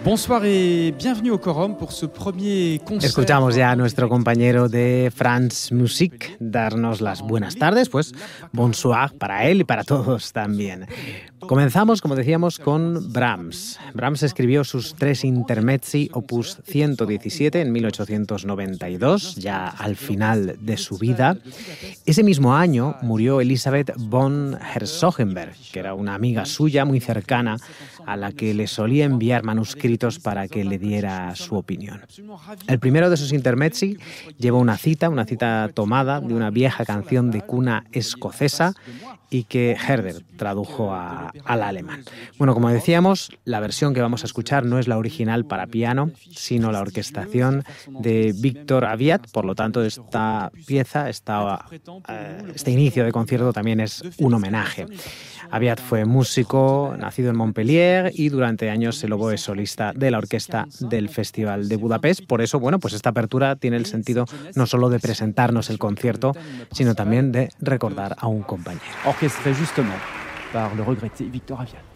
Bonsoir et bienvenue au Quorum pour ce premier concert. Escuchamos ya a nuestro compañero de France Musique darnos las buenas tardes, pues bonsoir para él y para todos también. Comenzamos, como decíamos, con Brahms. Brahms escribió sus 3 intermezzi, opus 117, en 1892, ya al final de su vida. Ese mismo año murió Elisabeth von Herzogenberg, que era una amiga suya muy cercana, a la que le solía enviar manuscritos para que le diera su opinión. El primero de sus intermezzi lleva una cita tomada de una vieja canción de cuna escocesa y que Herder tradujo al alemán. Bueno, como decíamos, la versión que vamos a escuchar no es la original para piano, sino la orquestación de Victor Aviat. Por lo tanto, esta pieza, este inicio de concierto también es un homenaje. Aviat fue músico, nacido en Montpellier, y durante años el oboe solista de la orquesta del Festival de Budapest. Por eso, bueno, pues esta apertura tiene el sentido no solo de presentarnos el concierto, sino también de recordar a un compañero. Orchestré justement par le regretté Victor Aviat.